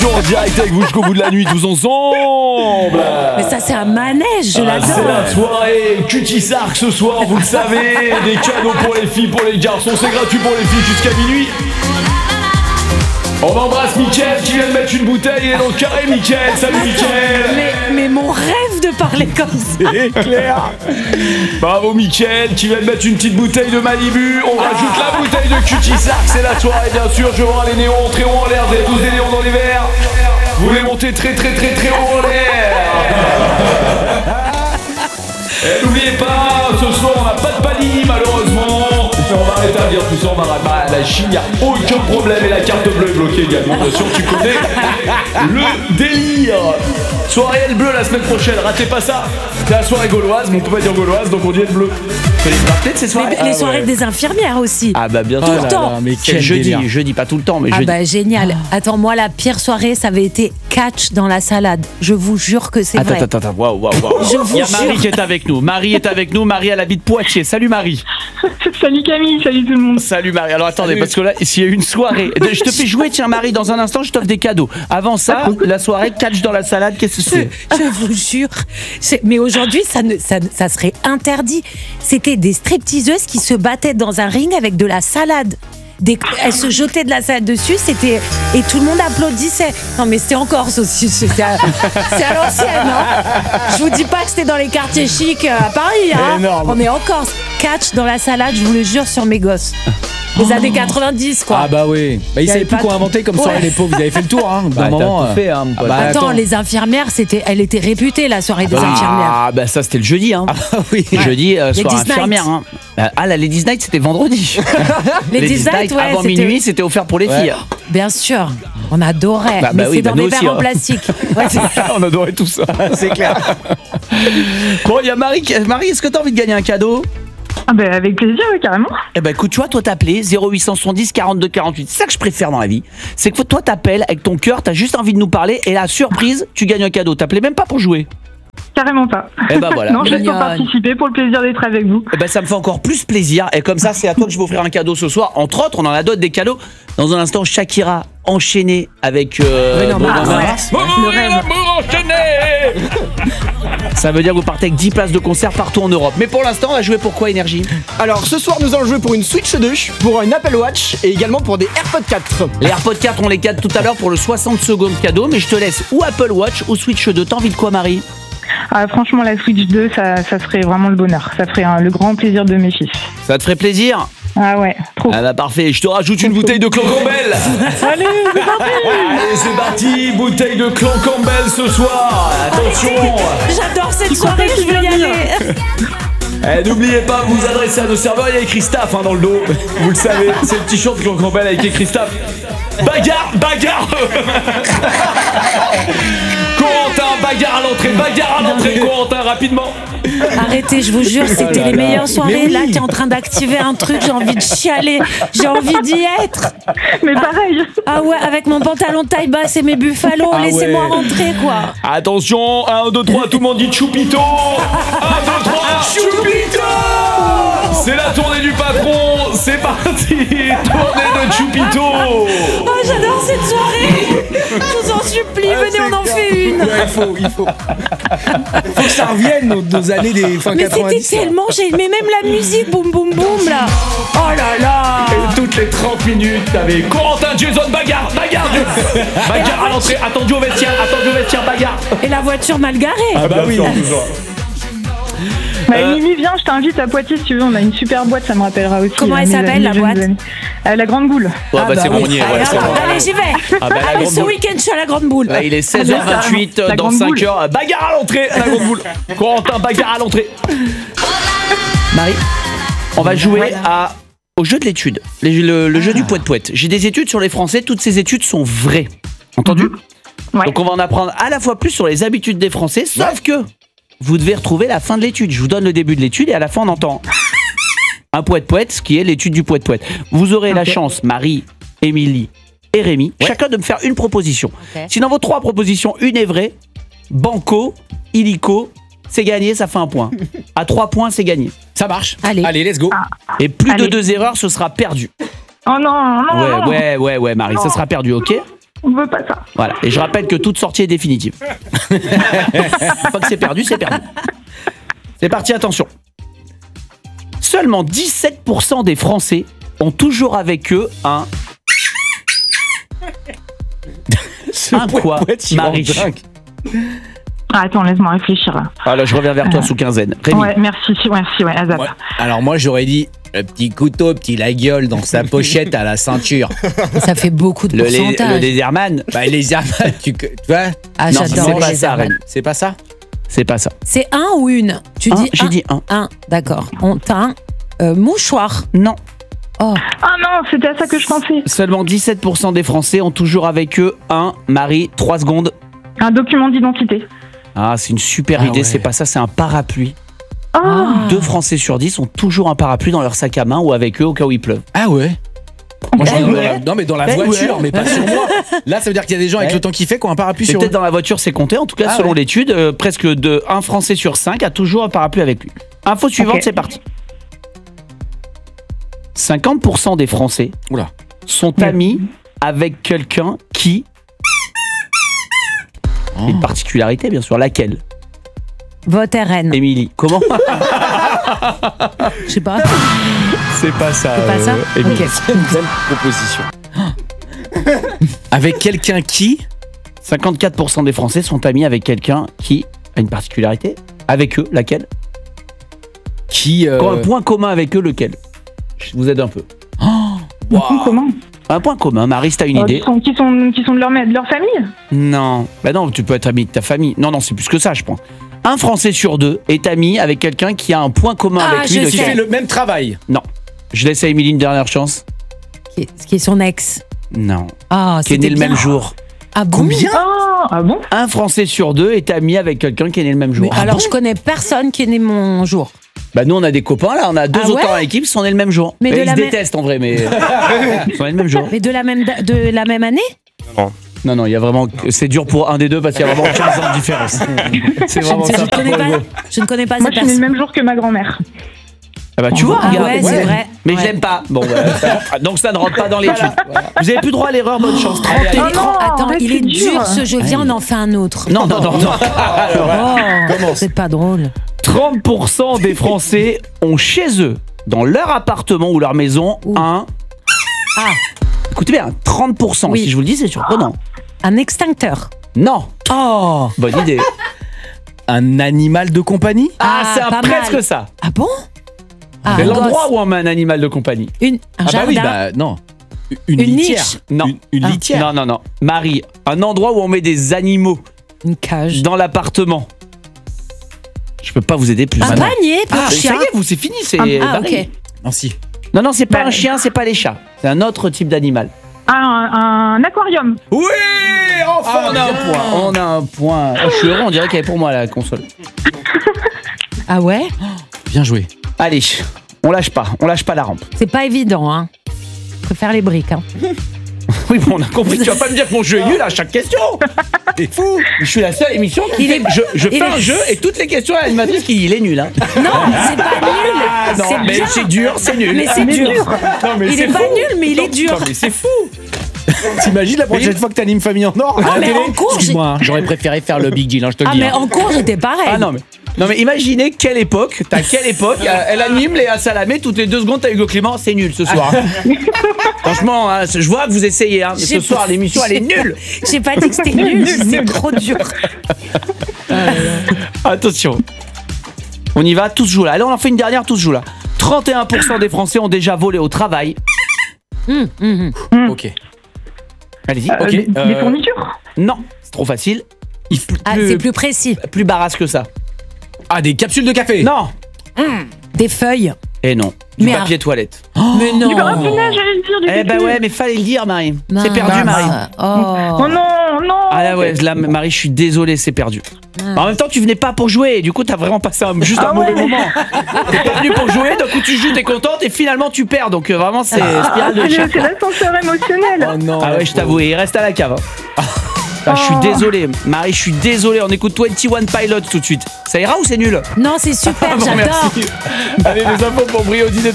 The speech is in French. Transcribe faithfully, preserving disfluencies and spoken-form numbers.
En direct avec vous jusqu'au bout de la nuit, tous ensemble. Mais ça, c'est un manège, je Ah, l'adore. c'est la soirée Cutie-Sark ce soir, vous le savez. Des cadeaux pour les filles, pour les garçons. C'est gratuit pour les filles jusqu'à minuit. On embrasse Mickaël qui vient de mettre une bouteille. Il est dans le carré, Mickaël. Salut, Mickaël. Mais, mais mon rêve de parler comme ça. C'est clair. Bravo, Mickaël qui vient de mettre une petite bouteille de Malibu. On rajoute la bouteille de Cutie-Sark. C'est la soirée, bien sûr. Je vois les néons très haut en l'air. Vous avez tous des néons dans les verres. Vous voulez monter très, très, très, très haut en l'air. Et n'oubliez pas, ce soir on n'a pas de panier malheureusement. On va rétablir tout ça, on va bah, la Chine, il n'y a aucun problème. Et la carte bleue est bloquée également, bien sûr, tu connais le délire. Soirée elle bleue la semaine prochaine, ratez pas ça. C'est la soirée gauloise, mais on peut pas dire gauloise, donc on dit elle bleue. Tu peux les rappeler de ces soirées? Les, les Ah, soirées ouais. des infirmières aussi. Ah bah bientôt. Tout le temps. mais C'est quel jeudi, délire. jeudi, pas tout le temps, mais Ah jeudi. bah génial. Attends, moi la pire soirée, ça avait été catch dans la salade. Je vous jure que c'est Attends, vrai. attends, attends, waouh, waouh, waouh. Je vous Il y a Marie jure. qui est avec nous. Marie est avec nous. Marie, elle habite Poitiers. Salut Marie. Salut Camille, salut tout le monde. Salut Marie. Alors attendez, Salut. parce que là, s'il y a une soirée, je te fais jouer, tiens Marie, dans un instant, je t'offre des cadeaux. Avant ça, la soirée catch dans la salade, qu'est-ce que c'est? Je vous jure. C'est- Mais aujourd'hui, ça, ne, ça, ne- ça serait interdit. C'était des stripteaseuses qui se battaient dans un ring avec de la salade. Des, elles se jetaient de la salade dessus, c'était et tout le monde applaudissait. Non mais c'était en Corse aussi, c'est à, c'est à l'ancienne. Hein. Je vous dis pas que c'était dans les quartiers chics à Paris. Hein. Énorme. On est en Corse. Catch dans la salade, je vous le jure sur mes gosses. Les années quatre-vingt-dix quoi. Ah bah oui. Bah, ils Y savaient avait plus pas quoi de- inventer comme soirée Ouais. les pauvres. Vous avez fait le tour hein. D'un Bah, t'as moment. tout fait, hein, mon ah pote. bah, Attends, les infirmières, c'était, elle était réputée la soirée des infirmières. Ah bah ça c'était le jeudi hein. Ah oui. Jeudi euh, soir Ladies' infirmière hein. Euh, Ah la Ladies Night c'était vendredi. Les Ladies' Night, ouais, avant c'était- minuit c'était offert pour les Ouais. filles. Bien sûr, on adorait. Bah, mais bah oui, c'est bah dans nous des aussi, verres en hein. plastique. Ouais, c'est- On adorait tout ça. C'est clair. Bon il y a Marie. qui- Marie est-ce que t'as envie de gagner un cadeau? Ah bah avec plaisir, ouais, carrément. Eh ben écoute, tu vois, toi t'appelais zéro huit cent soixante-dix quarante-deux quarante-huit. C'est ça que je préfère dans la vie. C'est que toi t'appelles avec ton cœur, t'as juste envie de nous parler et la surprise, tu gagnes un cadeau. T'appelais même pas pour jouer. Carrément pas. Eh ben voilà. non, juste pour Mignonne. participer, pour le plaisir d'être avec vous. Eh ben ça me fait encore plus plaisir. Et comme ça, c'est à toi que je vais offrir un cadeau ce soir. Entre autres, on en a d'autres des cadeaux. Dans un instant, Shakira enchaînée avec euh, Mais non, mais Bruno ah, Mars. Le rêve. Ça veut dire que vous partez avec dix places de concert partout en Europe. Mais pour l'instant, on va jouer pour quoi, Énergie? Alors ce soir nous allons jouer pour une Switch deux, pour une Apple Watch et également pour des AirPods quatre. Les AirPods quatre, on les garde tout à l'heure pour le soixante secondes cadeau. Mais je te laisse ou Apple Watch ou Switch deux. T'as envie de quoi, Marie? Ah, franchement, la Switch deux, ça, ça serait vraiment le bonheur. Ça ferait hein, le grand plaisir de mes fils. Ça te ferait plaisir? Ah ouais, trop. Ah bah parfait, je te rajoute une bouteille de Clan Campbell. Allez, c'est parti. Allez, c'est parti, bouteille de Clan Campbell ce soir. Attention. J'adore cette soirée, je veux y aller. Eh, n'oubliez pas, vous vous adressez à nos serveurs, il y a écrit staff hein, dans le dos. Vous le savez, c'est le t-shirt de Clan Campbell avec écrit staff. Bagarre, bagarre. Corentin, bagarre à l'entrée, bagarre à l'entrée, Corentin, rapidement. Arrêtez, je vous jure, c'était là les là. meilleures soirées. Mais oui. Là, t'es en train d'activer un truc, j'ai envie de chialer, j'ai envie d'y être. Mais pareil. Ah ouais, avec mon pantalon taille basse et mes buffalo, Ah laissez-moi ouais. rentrer quoi. Attention, un, deux, trois, tout le monde dit Choupito. un, deux, trois, Choupito. C'est la tournée du patron, c'est parti. Tournée de Choupito. Oh, j'adore cette soirée. Je vous en supplie, venez, on en fait une. Ouais, il faut, il faut. Faut que ça revienne nos, nos années des fin Mais c'était quatre-vingt-dix. tellement, j'ai mais même la musique, boum boum boum là. Oh là là. Et toutes les trente minutes, t'avais Corentin, Jason, bagarre, bagarre, bagarre à l'entrée, attendu au vestiaire, attendu au vestiaire, bagarre. Et la voiture mal garée. Ah bah oui. Bah, Euh, Mimi, viens, je t'invite à Poitiers si tu veux. On a une super boîte, ça me rappellera aussi. Comment euh, elle mes- s'appelle, mes la jeunes boîte années. Euh, La Grande Boule. Ouais, Ah bah, bah c'est bon, oui. on y est, Allez, ouais, c'est alors, bon. allez, j'y vais. Ah bah, la Allez, grande ce boule. week-end, je suis à la grande boule. Là, il est seize heures vingt-huit, La dans grande cinq boule. heures, bagarre à l'entrée, à la grande boule. Corentin, bagarre à l'entrée. Marie, on va jouer à, au jeu de l'étude, Les- le, le jeu du poète-poète. J'ai des études sur les Français, toutes ces études sont vraies. Entendu? Ouais. Donc on va en apprendre à la fois plus sur les habitudes des Français, sauf que vous devez retrouver la fin de l'étude. Je vous donne le début de l'étude et à la fin on entend un poète-poète, ce qui est l'étude du poète-poète. Vous aurez la chance, Marie, Émilie et Rémi, chacun de me faire une proposition. Ok. Si dans vos trois propositions, une est vraie, banco, illico, c'est gagné, ça fait un point. À trois points, c'est gagné. Ça marche. Allez. Allez, let's go. Et plus de Allez. deux erreurs, ce sera perdu. Oh non, non, Ouais, non. ouais, ouais, ouais, Marie, ça sera perdu, ok? On veut pas ça. Voilà. Et je rappelle que toute sortie est définitive. Une fois que c'est perdu, c'est perdu. C'est parti, attention. Seulement dix-sept pour cent des Français ont toujours avec eux un... Ce Un quoi, poète, il rend Marie? dingue. Ah, attends, laisse-moi réfléchir là. Ah là, je reviens vers toi sous quinzaine. Rémi. Ouais, merci, merci, ouais, Azap. Ouais. Alors moi j'aurais dit le petit couteau, petit la gueule dans sa pochette à la ceinture. Ça fait beaucoup de Le, lé- le pourcentage. Leatherman, Bah les armes, tu, tu vois, Ah, non, j'adore c'est pas les ça, Herman. Rémi. c'est pas ça. C'est pas ça. C'est un ou une? Tu Un, dis j'ai un. dit un. Un, d'accord. On t'a un euh, mouchoir. Non. Oh, Ah non, c'était à ça que je pensais. Seulement dix-sept pour cent des Français ont toujours avec eux un... Marie, trois secondes. Un document d'identité. Ah, c'est une super Ah idée, ouais. c'est pas ça, c'est un parapluie. Oh, Ah. Deux Français sur dix ont toujours un parapluie dans leur sac à main ou avec eux au cas où il pleuve. Ah ouais. Moi, je Eh dis dans ouais. la- non mais dans la Eh voiture, ouais. mais pas sur moi. Là ça veut dire qu'il y a des gens avec Ouais. le temps qui fait qui ont un parapluie Et sur eux. peut-être dans la voiture, c'est compté. En tout cas, Ah selon ouais. l'étude, euh, presque de un Français sur cinq a toujours un parapluie avec lui. Info suivante, Ok. c'est parti. cinquante pour cent des Français Oula. sont Oui. amis avec quelqu'un qui... Oh. Une particularité, bien sûr. Laquelle? vote R N. Émilie. Comment? Je sais pas. C'est pas ça. C'est pas ça euh, Émilie. Ok. C'est une belle proposition. Avec quelqu'un qui cinquante-quatre pour cent des Français sont amis avec quelqu'un qui a une particularité. Avec eux, laquelle? qui euh, Qui a un point commun avec eux, lequel? Je vous aide un peu. Waouh. Comment Un point commun. Marie, t'as une Oh, idée? qui, sont, qui, sont, qui sont de leur, de leur famille. Non. Bah non, tu peux être ami de ta famille. Non, non, c'est plus que ça, je pense. Un Français sur deux est ami avec quelqu'un qui a un point commun Ah, avec lui. je qui sais. fait le même travail. Non. Je laisse à Émilie une dernière chance. Qui est, qui est son ex. Non. Ah, Qui est né c'était le bien. même jour. Ah bon? Combien Oh, ah bon Un Français sur deux est ami avec quelqu'un qui est né le même jour. Mais alors, je connais personne qui est né mon jour. Bah nous, on a des copains là, on a deux Ah autres ouais dans l'équipe qui sont nés le même jour. Mais Et de ils la se même- détestent en vrai, mais ils sont nés le même jour. Mais de la même, da- de la même année? Non, non, il y a vraiment, c'est dur pour un des deux parce qu'il y a vraiment quinze ans de différence. C'est Je, vraiment ne- ça. je ne connais pas, je ne connais pas Moi, cette je suis née le personne. même jour que ma grand-mère. Ah bah tu vois, Ah regarde. ouais, c'est vrai. Mais je Ouais. l'aime pas. Bon, bah, ça- donc ça ne rentre pas dans l'étude. Vous avez plus droit à l'erreur, bonne chance. trente et- Oh non, Attends, arrête, il est c'est dur dur. ce jeu. Viens, on en fait un autre. Non, non, non, non. Oh, c'est pas drôle. trente pour cent des Français ont chez eux, dans leur appartement ou leur maison, Ouh. un... Ah, Écoutez bien, trente pour cent. Oui. Si je vous le dis, c'est surprenant. un extincteur. Non. Oh, Bonne idée. un animal de compagnie. Ah, Ah, c'est un pas presque mal. ça. Ah bon? Ah, C'est un l'endroit gosse. où on met un animal de compagnie. Une, un Ah bah jardin. oui, bah non. Une, Une litière. niche. Non. Une, une Ah. litière. Non, non, non. Marie, un endroit où on met des animaux Une cage. dans l'appartement. Je peux pas vous aider plus. Un maintenant. panier pour Ah, chien. ça y est, vous, c'est fini. C'est Ah, Marie. ok. Non, si. Non, non, c'est pas Bah, un chien, c'est pas les chats. C'est un autre type d'animal. Ah, un, un aquarium. Oui, enfin Ah, on a un bien. point. On a un point. Oh, je suis heureux, on dirait qu'elle est pour moi la console. Ah ouais? Bien joué. Allez, on lâche pas, on lâche pas la rampe. C'est pas évident, hein. Je préfère les briques, hein. Oui, bon, on a compris. Tu vas pas me dire que mon jeu est nul à chaque question. T'es fou. Je suis la seule émission qui Il fait. est- Je, je il fais est- un jeu et toutes les questions à l'animatrice qui dit il est nul. Hein. Non, c'est pas nul. Ah non, c'est mais bien. c'est dur, c'est nul. Mais c'est dur. Non, mais Il c'est est pas fou. nul, mais il est dur. Non, mais c'est fou. T'imagines la prochaine fois que t'animes Famille en Or à Ah, la mais télé? en cours, Excuse-moi, hein, j'aurais préféré faire le Big Deal, hein, je te le Ah, dis. mais hein. en cours, j'étais pareil. Ah non mais. Non mais imaginez quelle époque, t'as quelle époque, euh, elle anime Léa Salamé, toutes les deux secondes t'as Hugo Clément, c'est nul ce soir. hein. Franchement, hein, je vois que vous essayez, hein, mais ce J'ai soir pas- l'émission elle est j'ai- nulle. J'ai pas dit que c'était nul, c'est trop dur. Attention. On y va, tous jouent là. Allez, on en fait une dernière, tous jouent là. trente et un pour cent des Français ont déjà volé au travail. Hum, hum, hum. Ok. Allez-y. Euh, Ok, des, des euh, fournitures. Non, c'est trop facile. Il faut Ah, plus, c'est plus précis. plus barasse que ça. Ah, des capsules de café. Non. Des feuilles. Et non. Du Mais papier toilette. Mais non. Du oh, punaise, j'allais le dire du Eh ben papier. ouais, mais fallait le dire, Marie. Non. C'est perdu, Marie. Oh. Oh non, non. Ah là ouais, là, Marie, je suis désolé, c'est perdu. En même temps, tu venais pas pour jouer, et du coup, t'as vraiment passé un, juste un Ah mauvais ouais. moment. T'es pas venu pour jouer, d'un coup tu joues, t'es contente, et finalement tu perds. Donc euh, vraiment, c'est spirale de C'est chaque. c'est l'ascenseur émotionnel. Oh non. Ah ouais, je t'avoue, et il reste à la cave. hein. Ah, je suis Oh. désolé, Marie, je suis désolé. On écoute vingt et un Pilots tout de suite. Ça ira ou c'est nul? Non, c'est super, Bon, j'adore. merci. Allez, les infos pour Brio dîner.